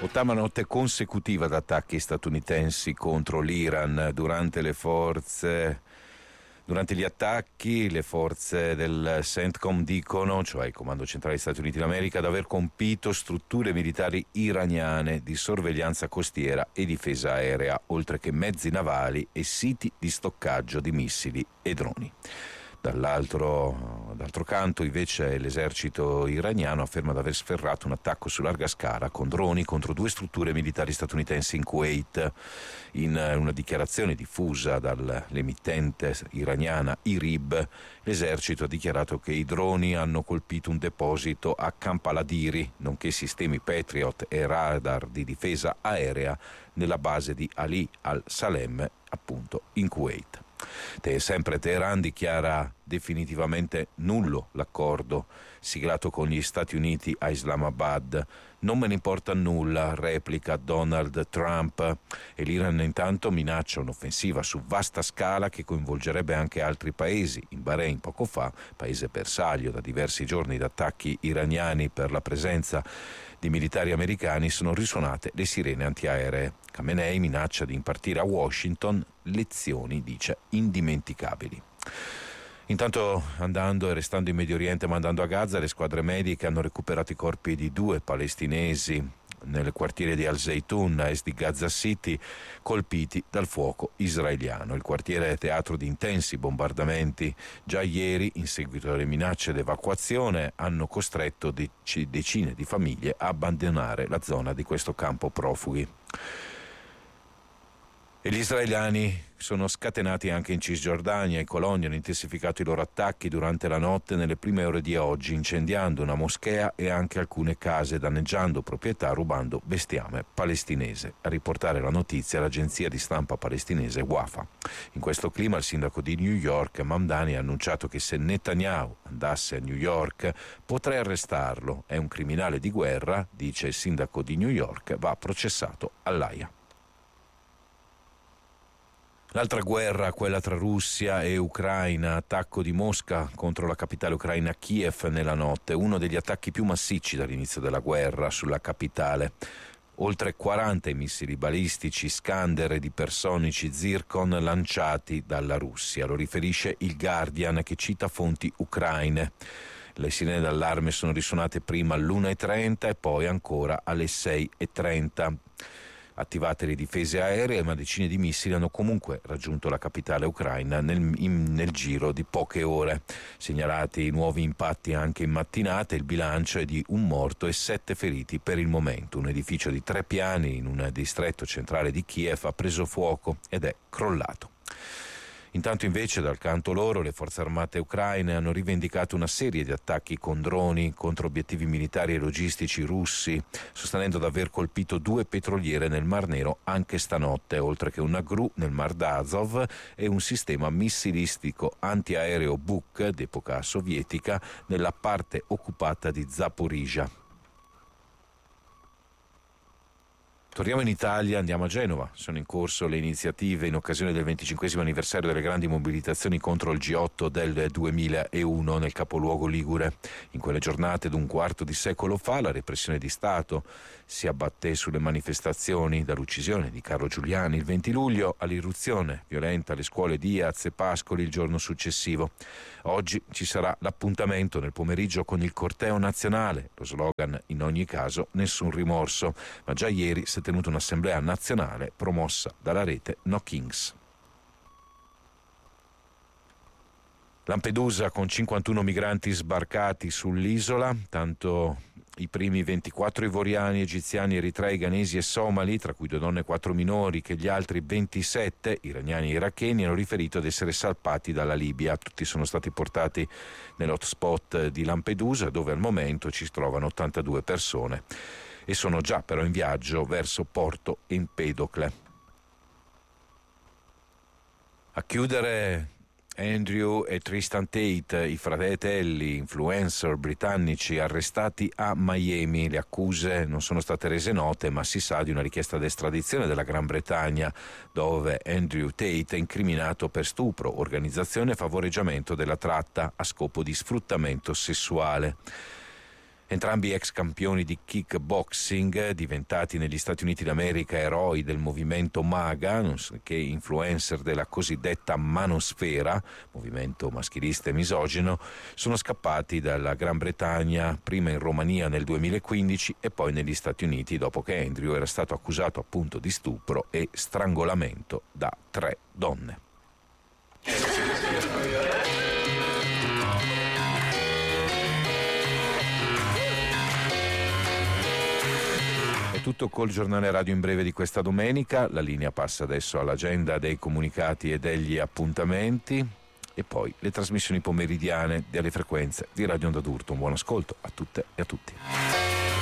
Ottava notte consecutiva di attacchi statunitensi contro l'Iran. Durante gli attacchi le forze del CENTCOM dicono, cioè il Comando Centrale degli Stati Uniti d'America, di aver colpito strutture militari iraniane di sorveglianza costiera e difesa aerea, oltre che mezzi navali e siti di stoccaggio di missili e droni. D'altro canto, invece, l'esercito iraniano afferma di aver sferrato un attacco su larga scala con droni contro 2 strutture militari statunitensi in Kuwait. In una dichiarazione diffusa dall'emittente iraniana IRIB, l'esercito ha dichiarato che i droni hanno colpito un deposito a Camp al-Adiri, nonché sistemi Patriot e radar di difesa aerea nella base di Ali al-Salem, appunto in Kuwait. Sempre Teheran dichiara definitivamente nullo l'accordo siglato con gli Stati Uniti a Islamabad. Non me ne importa nulla, replica Donald Trump, e l'Iran intanto minaccia un'offensiva su vasta scala che coinvolgerebbe anche altri paesi. In Bahrain poco fa, paese bersaglio da diversi giorni di attacchi iraniani per la presenza di militari americani, sono risuonate le sirene antiaeree. Khamenei minaccia di impartire a Washington lezioni, dice, indimenticabili. Intanto, andando e restando in Medio Oriente, ma andando a Gaza, le squadre mediche hanno recuperato i corpi di 2 palestinesi nel quartiere di Al-Zaytun, a est di Gaza City, colpiti dal fuoco israeliano. Il quartiere è teatro di intensi bombardamenti. Già ieri, in seguito alle minacce d'evacuazione, hanno costretto decine di famiglie a abbandonare la zona di questo campo profughi. E gli israeliani sono scatenati anche in Cisgiordania e Colonia, hanno intensificato i loro attacchi durante la notte nelle prime ore di oggi, incendiando una moschea e anche alcune case, danneggiando proprietà, rubando bestiame palestinese. A riportare la notizia l'agenzia di stampa palestinese Wafa. In questo clima il sindaco di New York, Mamdani, ha annunciato che se Netanyahu andasse a New York potrei arrestarlo. È un criminale di guerra, dice il sindaco di New York, va processato all'Aia. L'altra guerra, quella tra Russia e Ucraina, attacco di Mosca contro la capitale ucraina Kiev nella notte, uno degli attacchi più massicci dall'inizio della guerra sulla capitale. Oltre 40 i missili balistici Iskander ed ipersonici Zircon lanciati dalla Russia, lo riferisce il Guardian, che cita fonti ucraine. Le sirene d'allarme sono risuonate prima all'1:30 e poi ancora alle 6:30. Attivate le difese aeree, ma decine di missili hanno comunque raggiunto la capitale ucraina nel giro di poche ore. Segnalati nuovi impatti anche in mattinata, il bilancio è di 1 morto e 7 feriti per il momento. Un edificio di 3 piani in un distretto centrale di Kiev ha preso fuoco ed è crollato. Intanto invece dal canto loro le forze armate ucraine hanno rivendicato una serie di attacchi con droni contro obiettivi militari e logistici russi, sostenendo di aver colpito 2 petroliere nel Mar Nero anche stanotte, oltre che una gru nel Mar d'Azov e un sistema missilistico antiaereo Buk d'epoca sovietica nella parte occupata di Zaporizhzhia. Torniamo in Italia, andiamo a Genova. Sono in corso le iniziative in occasione del 25° anniversario delle grandi mobilitazioni contro il G8 del 2001 nel capoluogo ligure. In quelle giornate d'un quarto di secolo fa la repressione di Stato si abbatté sulle manifestazioni, dall'uccisione di Carlo Giuliani il 20 luglio all'irruzione violenta alle scuole Diaz e Pascoli il giorno successivo. Oggi ci sarà l'appuntamento nel pomeriggio con il corteo nazionale, lo slogan in ogni caso nessun rimorso, ma già ieri si è tenuta un'assemblea nazionale promossa dalla rete No Kings. Lampedusa con 51 migranti sbarcati sull'isola, tanto i primi 24 ivoriani, egiziani, eritrei, ghanesi e somali, tra cui 2 donne e 4 minori, che gli altri 27 iraniani e iracheni hanno riferito di essere salpati dalla Libia. Tutti sono stati portati nell'hotspot di Lampedusa, dove al momento ci trovano 82 persone e sono già però in viaggio verso Porto Empedocle. A chiudere Andrew e Tristan Tate, i fratelli influencer britannici arrestati a Miami. Le accuse non sono state rese note, ma si sa di una richiesta di estradizione della Gran Bretagna, dove Andrew Tate è incriminato per stupro, organizzazione e favoreggiamento della tratta a scopo di sfruttamento sessuale. entrambi ex campioni di kickboxing, diventati negli Stati Uniti d'America eroi del movimento MAGA, nonché influencer della cosiddetta manosfera, movimento maschilista e misogino, sono scappati dalla Gran Bretagna, prima in Romania nel 2015 e poi negli Stati Uniti dopo che Andrew era stato accusato appunto di stupro e strangolamento da 3 donne. È tutto col giornale radio in breve di questa domenica. La linea passa adesso all'agenda dei comunicati e degli appuntamenti e poi le trasmissioni pomeridiane delle frequenze di Radio Onda d'Urto. Un buon ascolto a tutte e a tutti.